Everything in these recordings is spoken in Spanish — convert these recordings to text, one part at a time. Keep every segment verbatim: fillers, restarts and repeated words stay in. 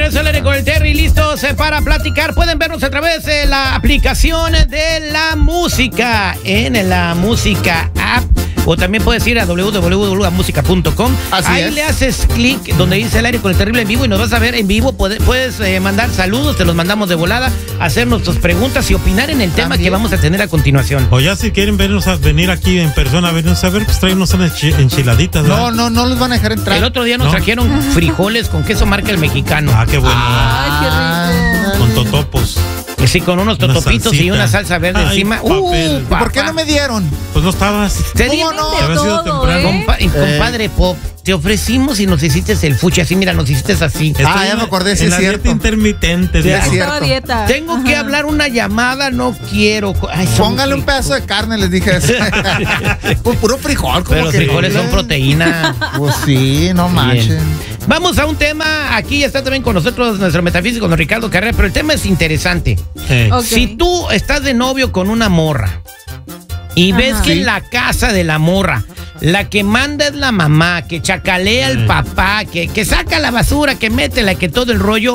regreso al aire con el Terry, listos para platicar. Pueden vernos a través de la aplicación de la música, en la música app, o también puedes ir a doble u doble u doble u punto música punto com. Ahí es. Le haces clic donde dice el aire con el terrible en vivo y nos vas a ver en vivo. Puedes, puedes eh, mandar saludos, te los mandamos de volada, hacer nuestras preguntas y opinar en el tema también que vamos a tener a continuación. O ya si quieren vernos a venir aquí en persona, venirnos a ver, pues traernos unas enchiladitas, ¿verdad? No, no, no los van a dejar entrar. El otro día nos ¿No? trajeron frijoles con queso marca el mexicano. Ah, qué bueno. Ay, qué rico. Con totopos. Sí, con unos totopitos una y una salsa verde. Ay, encima. Uh, ¿Por qué no me dieron? Pues no estabas. ¿Cómo no? Había sido temprano. ¿eh? Compa eh. Compadre Pop, te ofrecimos y nos hiciste el fuchi así, mira, nos hiciste así. Estoy ah, ya me acordé, sí es cierto. Dieta intermitente. Sí, es cierto. Dieta. Tengo Ajá. que hablar una llamada, no quiero. Ay, póngale un pedazo de carne, les dije eso. Pues puro frijol. Pero los frijoles son proteína. Pues sí, no manches. Vamos a un tema, aquí está también con nosotros nuestro metafísico, don Ricardo Carrera, pero el tema es interesante. Sí. Okay. Si tú estás de novio con una morra y Ajá. ves que en la casa de la morra la que manda es la mamá, que chacalea al sí. papá, que, que saca la basura, que métela, que todo el rollo,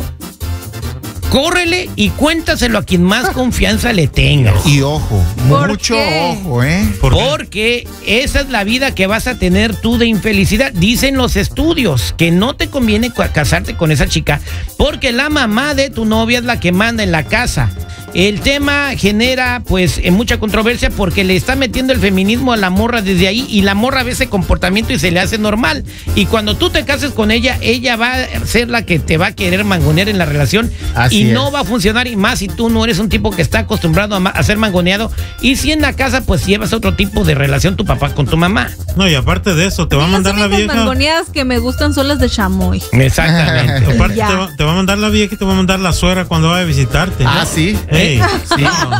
córrele y cuéntaselo a quien más confianza le tengas. Y ojo, mucho qué? ojo, ¿eh? ¿Por Porque esa es la vida que vas a tener tú de infelicidad. Dicen los estudios que no te conviene casarte con esa chica porque la mamá de tu novia es la que manda en la casa. El tema genera pues mucha controversia porque le está metiendo el feminismo a la morra desde ahí y la morra ve ese comportamiento y se le hace normal. Y cuando tú te cases con ella, ella va a ser la que te va a querer mangonear en la relación. Así y es. No va a funcionar, y más si tú no eres un tipo que está acostumbrado a, a ser mangoneado. Y si en la casa pues llevas otro tipo de relación tu papá con tu mamá. No, y aparte de eso, te va a mandar la vieja. Las mangoneadas que me gustan son las de chamoy. Exactamente. Aparte te va, te va a mandar la vieja y te va a mandar la suegra cuando vaya a visitarte. Ah, sí. Hey, sí.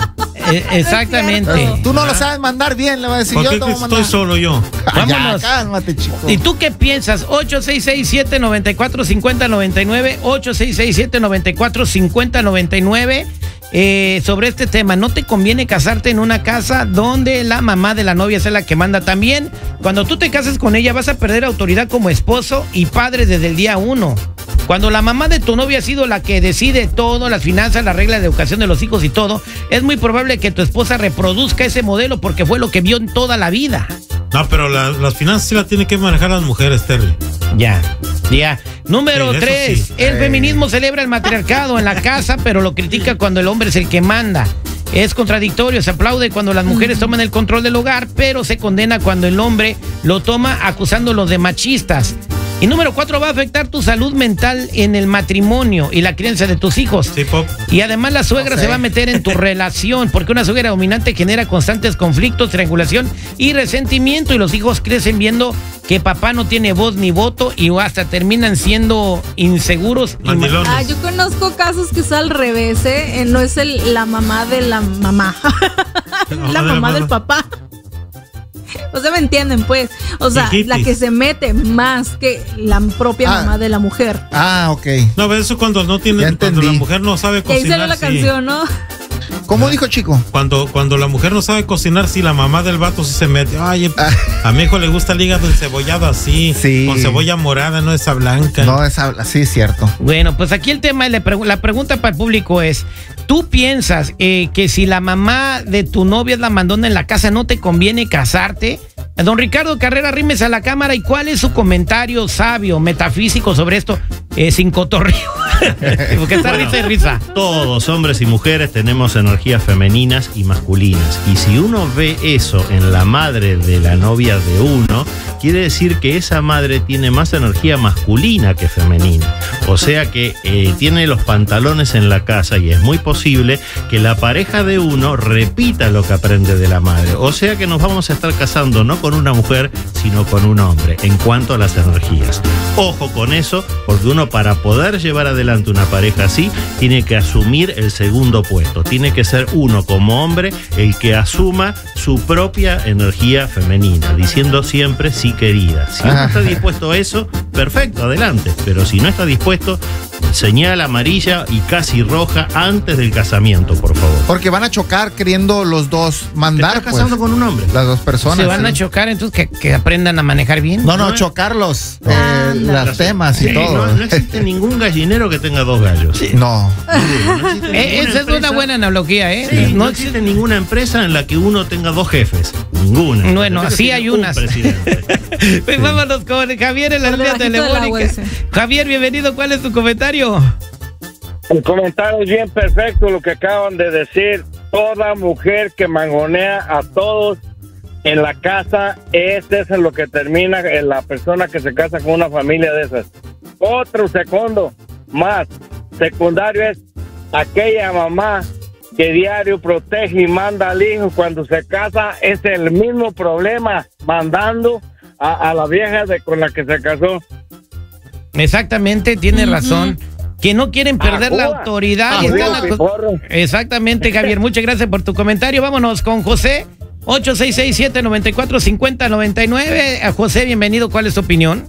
Eh, exactamente. No, tú no lo sabes mandar bien, le voy a decir. ¿Por yo qué te voy a estoy mandar? solo yo? Vámonos. Ya, cálmate, chico. ¿Y tú qué piensas? ocho seis seis siete nueve cuatro cinco cero nueve nueve, ocho seis seis siete nueve cuatro cinco cero nueve nueve. Eh, sobre este tema, ¿no te conviene casarte en una casa donde la mamá de la novia es la que manda también? Cuando tú te cases con ella vas a perder autoridad como esposo y padre desde el día uno. Cuando la mamá de tu novia ha sido la que decide todo, las finanzas, las reglas de educación de los hijos y todo, es muy probable que tu esposa reproduzca ese modelo porque fue lo que vio en toda la vida. No, pero la, las finanzas sí las tienen que manejar las mujeres, Terry. Ya, ya. Número sí, tres, sí. El eh. feminismo celebra el matriarcado en la casa, pero lo critica cuando el hombre es el que manda. Es contradictorio, se aplaude cuando las mujeres toman el control del hogar, pero se condena cuando el hombre lo toma acusándolos de machistas. Y número cuatro, va a afectar tu salud mental en el matrimonio y la crianza de tus hijos. Sí, Pop. Y además la suegra okay. se va a meter en tu relación, porque una suegra dominante genera constantes conflictos, triangulación y resentimiento, y los hijos crecen viendo que papá no tiene voz ni voto y hasta terminan siendo inseguros. Y ah, yo conozco casos que es al revés, ¿eh? No es el, la mamá de la mamá, la, la mamá del papá. O sea, me entienden, pues. O sea, Chiquitis. La que se mete más que la propia ah. mamá de la mujer. Ah, ok. No, pero eso cuando no tiene, cuando la mujer no sabe cocinar. Ahí salió la sí. canción, ¿no? ¿Cómo dijo, chico? Cuando, cuando la mujer no sabe cocinar, sí, la mamá del vato sí se mete. Ay, ah. a mi hijo le gusta el hígado encebollado así, sí. con cebolla morada, no esa blanca. No, esa, sí, es cierto. Bueno, pues aquí el tema, la pregunta para el público es, ¿tú piensas eh, que si la mamá de tu novia es la mandona en la casa, no te conviene casarte? Don Ricardo Carrera, rímese a la cámara, ¿y cuál es su comentario sabio, metafísico sobre esto? Eh, sin cotorreo. Porque está bueno, risa y risa. Todos, hombres y mujeres, tenemos energías femeninas y masculinas. Y si uno ve eso en la madre de la novia de uno, quiere decir que esa madre tiene más energía masculina que femenina. O sea que eh, tiene los pantalones en la casa y es muy posible que la pareja de uno repita lo que aprende de la madre. O sea que nos vamos a estar casando no con una mujer, sino con un hombre en cuanto a las energías. Ojo con eso, porque uno para poder llevar adelante una pareja así, tiene que asumir el segundo puesto. Tiene que ser uno como hombre el que asuma su propia energía femenina, diciendo siempre sí querida. Si uno está dispuesto a eso, perfecto, adelante. Pero si no está dispuesto, señal amarilla y casi roja antes del casamiento, por favor. Porque van a chocar queriendo los dos mandar. Te estás casando pues, con un hombre. Las dos personas. Se van ¿sí? a chocar, entonces que, que aprendan a manejar bien. No, no, no chocarlos. Eh, ah, las no. temas y Sí, todo. No, no existe ningún gallinero que tenga dos gallos. Sí. No. No existe Eh, esa es una buena analogía, ¿eh? Sí, no no existe ninguna empresa en la que uno tenga dos jefes. Ninguna. Bueno, Empresa sí tiene hay un unas. presidente. Pues vámonos con Javier en la Por línea debajito del agua telefónica. ese. Javier, bienvenido. ¿Cuál es tu comentario? El comentario es bien perfecto lo que acaban de decir. Toda mujer que mangonea a todos en la casa, este es en lo que termina en la persona que se casa con una familia de esas. Otro segundo más secundario es aquella mamá que diario protege y manda al hijo cuando se casa. Es el mismo problema mandando a, a la vieja de, con la que se casó. Exactamente, tiene razón. Que no quieren perder la Ajuda. autoridad. y Ajuda, están aco- piporro. Exactamente, Javier. Muchas gracias por tu comentario. Vámonos con José. ocho seis seis, siete nueve cuatro, cinco cero nueve nueve. A José, bienvenido. ¿Cuál es tu opinión?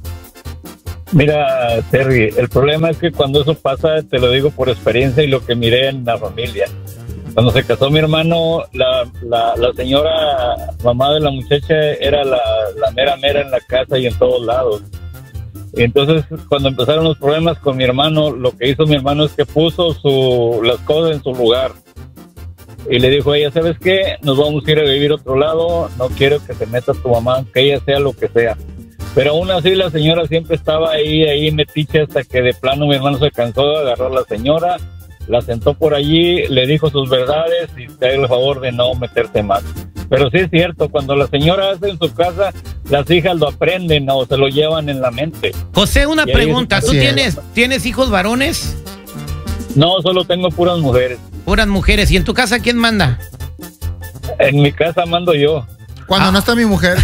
Mira, Terry, el problema es que cuando eso pasa, te lo digo por experiencia y lo que miré en la familia. Cuando se casó mi hermano, la, la, la señora mamá de la muchacha era la, la mera mera en la casa y en todos lados. Y entonces, cuando empezaron los problemas con mi hermano, lo que hizo mi hermano es que puso su, las cosas en su lugar. Y le dijo a ella, ¿sabes qué? Nos vamos a ir a vivir a otro lado, no quiero que se meta tu mamá, que ella sea lo que sea. Pero aún así la señora siempre estaba ahí, ahí metiche, hasta que de plano mi hermano se cansó, agarró a la señora, la sentó por allí, le dijo sus verdades y te haga el favor de no meterse más. Pero sí es cierto, cuando la señora hace en su casa, las hijas lo aprenden o se lo llevan en la mente. José, una Y ahí pregunta. es- ¿Tú así es. tienes, tienes hijos varones? No, solo tengo puras mujeres. Puras mujeres. ¿Y en tu casa quién manda? En mi casa mando yo. Cuando Ah. no está mi mujer.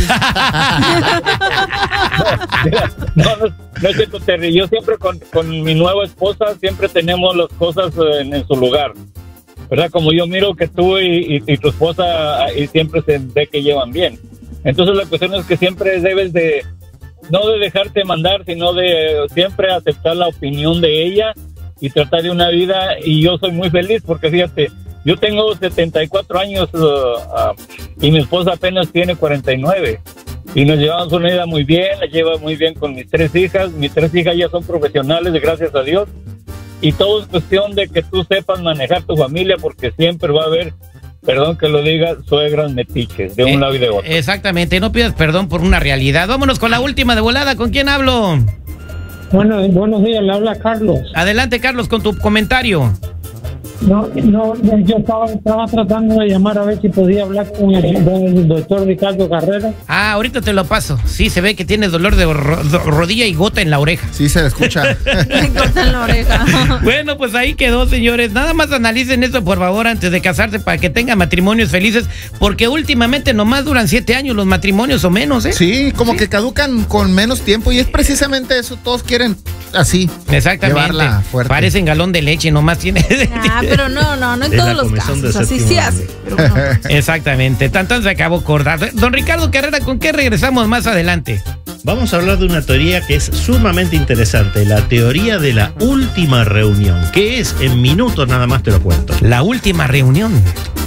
Mira, no, no, no es cierto, Terry. Yo siempre con, con mi nueva esposa siempre tenemos las cosas en, en su lugar. ¿Verdad? Como yo miro que tú y, y, y tu esposa y siempre se ve que llevan bien. Entonces la cuestión es que siempre debes de, no de dejarte mandar, sino de siempre aceptar la opinión de ella y tratar de una vida. Y yo soy muy feliz porque fíjate, yo tengo setenta y cuatro años uh, uh, y mi esposa apenas tiene cuarenta y nueve. Y nos llevamos una vida muy bien, la llevo muy bien con mis tres hijas. Mis tres hijas ya son profesionales, gracias a Dios. Y todo es cuestión de que tú sepas manejar tu familia, porque siempre va a haber, perdón que lo diga, suegras metiches de un Eh, lado y de otro. Exactamente. No pidas perdón por una realidad. Vámonos con la última de volada. ¿Con quién hablo? Bueno, buenos días, le habla Carlos. Adelante, Carlos, con tu comentario. No, no, yo estaba, estaba tratando de llamar a ver si podía hablar con el, el doctor Ricardo Carrera. Ah, ahorita te lo paso. Sí, se ve que tienes dolor de ro- do- rodilla y gota en la oreja. Sí, se escucha. Me cortan la oreja. Bueno, pues ahí quedó, señores. Nada más analicen esto, por favor, antes de casarse, para que tengan matrimonios felices, porque últimamente nomás duran siete años los matrimonios o menos, ¿eh? Sí, como que caducan con menos tiempo y es precisamente eso. Todos quieren así. Exactamente. Llevarla fuerte. Parecen galón de leche, nomás tiene. Ah, pero no, no, no en Es la todos los comezón casos. de Así séptimo sí arte. hace. Pero no. Exactamente. Tanto se acabó corta. Don Ricardo Carrera, ¿con qué regresamos más adelante? Vamos a hablar de una teoría que es sumamente interesante, la teoría de la última reunión. ¿Qué es? En minutos nada más te lo cuento. La última reunión.